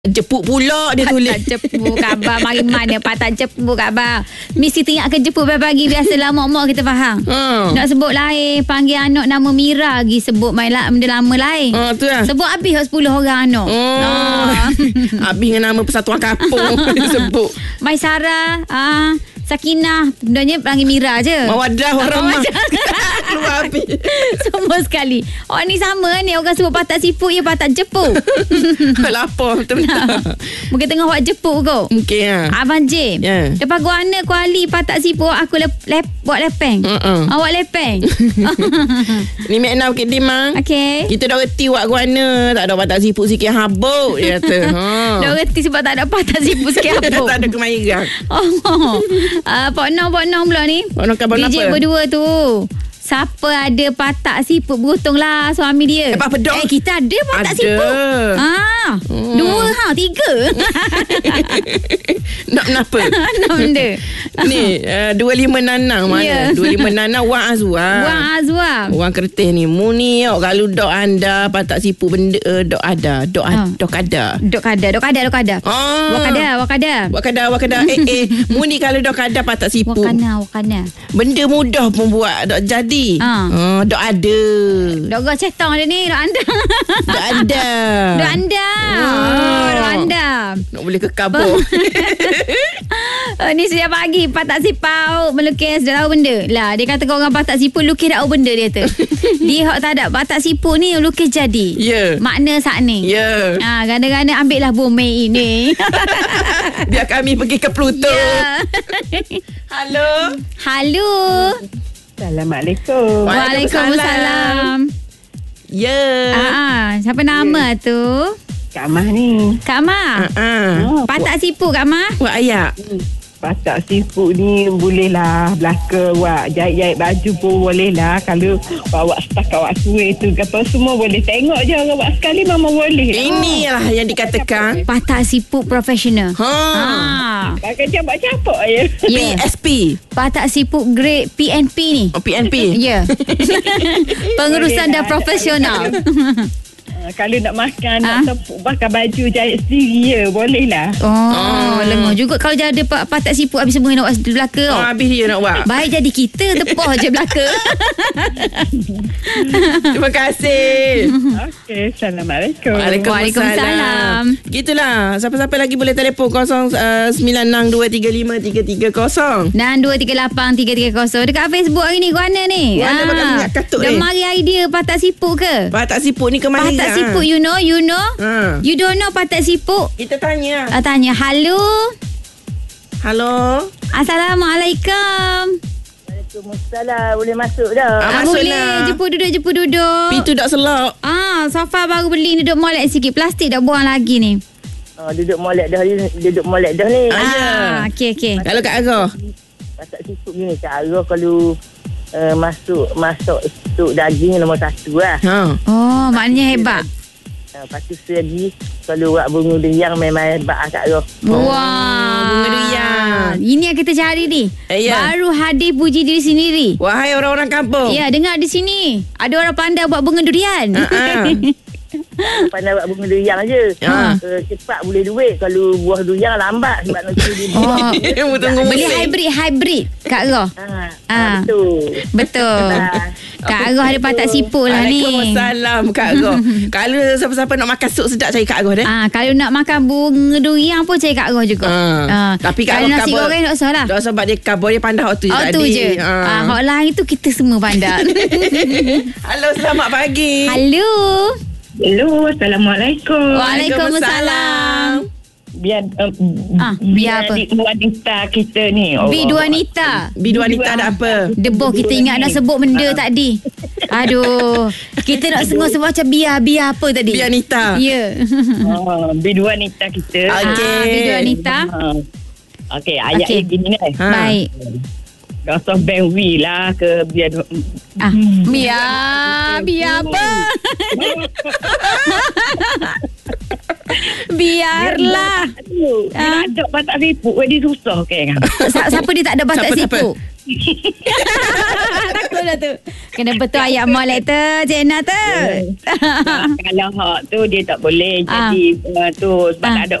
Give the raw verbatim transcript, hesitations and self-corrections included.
Jepuk pula dia patah tulis. jepuk khabar mari mana patah jepuk khabar. Mesti teriak ke jepuk pagi biasalah mak-mak kita faham. Ha. Nak sebut lain, panggil anak nama Mira lagi sebut main lah benda lama lain. Ha tu lah. Sebut habis sepuluh orang anak. Oh. Ha. Habis dengan nama Persatuan Kampung sebut. Mai Sarah, ah, Sakinah, bendanya panggil Mira je. Mawadah orang mah. Keluar habis. Semua sekali. Oh ni sama ni orang sebut patah siput ya patah jepuk. Lapar betul-betul. Mungkin tengah buat jepuk kau. Mungkin lah. Abang J. Ya. Lepas guana kuali patah siput aku lep, lep, buat lepeng. Uh-uh. Awak lepeng. Ni Mek Nau Kid Dimang. Okey. Kita dah reti buat guana. Tak ada patah siput sikit habuk. Dia kata. Ha. Dah reti sebab tak ada patah siput sikit apa. Tak ada kemahiran. Oh. Uh, Pak Nong, Pak Nong pula ni. Pak Nong khabar D J apa? berdua tu. Siapa ada patak siput beruntung lah suami dia. Lepas pedok. Eh kita ada patak Ada. siput. Ah, hmm. Dua ha, tiga. Nak kenapa? Nak benda. Ni uh, dua puluh lima Nanang mana? Ya. dua puluh lima Nanang Wang Azwa. Wang Azwa. Orang kertas ni. Mu ni oh, kalau dok anda patak siput benda uh, dok ada. Dok Ha. ada. Dok ada. Dok kada, dok kada, dok kada. Ah. Wakada, wakada. Wakada, wakada. eh, eh. Mu ni kalau dok ada patak siput. Wakana, wakana. Benda mudah pun buat. Dok jadi. Ha. Ah, dok ada. Dok gak cetong dia ni, dok anda. Dok ada. Dok anda. Ah. Oh, dok anda. Nak boleh ke kabur. Uh, ni setiap pagi patak sipau melukis dah tahu benda. Lah dia kata kau orang patak siput lukis dah tahu benda dia tu. Dia hak tak ada patak siput ni lukis jadi. Ya. Yeah. Makna saat ni. Ya. Yeah. Ha, gana-gana ambil lah bumi ini. Biar kami pergi ke Pluto. Ya. Halo. Halo. Assalamualaikum. Waalaikumsalam. Ya. Ah, ah, siapa nama tu? Kak Mah ni. Kak Ma. Ah. ah. Oh, Patak siput Kak Ma. Buat ayak. patak siput ni bolehlah belaka buat jahit-jahit baju pun bolehlah. Kalau bawa stak awak suai tu apa semua boleh. Tengok je orang buat sekali mama boleh. Inilah yang dikatakan Patak siput profesional. Ha. Ah. Pakai capak-capak je. P Ya. S P. Patak siput grade P N P ni. Oh, P N P. Ya. Pengurusan dah Boleh lah. profesional. Uh, kalau nak makan, Ah. nak tepuk, pakai baju jahit sendiri je. Boleh lah. Oh, Ah. lengur juga kalau jadi pa- patak siput habis semua nak buat belaka. Oh, Oh. habis dia nak buat. Baik jadi kita tepah je belaka. Terima kasih. Okey, Assalamualaikum. Waalaikumsalam. Gitulah. Siapa-siapa lagi boleh telefon kosong sembilan enam dua tiga lima tiga tiga kosong. Dan dua tiga lapan tiga tiga kosong dekat Facebook hari ni Guana ni. Guana pakai minyak katuk dah ni. mari idea patak siput ke? Patak siput ni kemahiran. Patak siput you know, you know. Ha. You don't know patak siput? Kita tanya. Ah, tanya, halo. Halo. Assalamualaikum. Waalaikumsalam. Boleh masuk dah. Ah, Ah, masuklah. boleh, jemput duduk, jemput duduk. Pintu tak selok. Ah, sofa baru beli ni duduk molek sikit. Plastik dah buang lagi ni. Oh, duduk molek dah ni. Duduk molek dah ni. Ah, ya. Ah, okey okey. Kalau Kak Arah. Patak siput ni Kak Arah kalau uh, masuk masuk stok daging nombor satu lah. Ha. Oh, maknanya hebat. Uh, lepas tu lagi kalau buat bunga durian memang hebat lah Kak Arah. Wah, bunga durian. Ini yang kita cari ni. Eh, ya. Baru hadir puji diri sendiri. Wahai orang-orang kampung. Ya, dengar di sini. Ada orang pandai buat bunga durian. Ha-ha. Pandai buat bunga durian je. Ha. Uh, cepat boleh duit. Kalau buah durian lambat sebab nanti dia buah. Oh, Tunggu beli musim. hybrid-hybrid Kak Roh. Ha, Ah. ha, betul. Betul. Kak Roh ada patak siput lah ni. Waalaikumsalam Kak Arah. Kalau siapa-siapa nak makan sup sedap cari Kak Arah deh. Ah, kalau nak makan bunga durian pun cari Kak Roh juga. Ah. Ah. Tapi Kak kalau Roh nasi kabur- goreng tak usah lah. Dah sebab dia kabur dia pandai hak tu je Oh tadi. tu je. Ah, hak lain tu kita semua pandai. Halo, selamat pagi. Halo. Hello, Assalamualaikum. Waalaikumsalam. Biar uh, Ah, biar apa? di wanita kita ni. Bidu wanita. Bidu wanita ada apa? Deboh kita ingat nak sebut benda tadi. Aduh. Kita nak semua-semua macam biar-biar apa tadi? Biar Nita. Ya. Oh, bidu wanita kita. Okey. Ah, Bidu wanita. Ha. Okey, ayat Okey. okay. gini ni. Ha. Baik. Rasa bang we lah ke biar Ah, biar biar apa? Biarlah. Aduh, Ah. bila ada patak siput dia susah kan. Sa- Siapa dia tak ada patak Siapa, siapa? siput? Takut betul lah tu. Kena betul ayat molek tu, Cik Na tu. Nah, kalau hak tu dia tak boleh Ah. jadi uh, tu sebab Ah. tak ada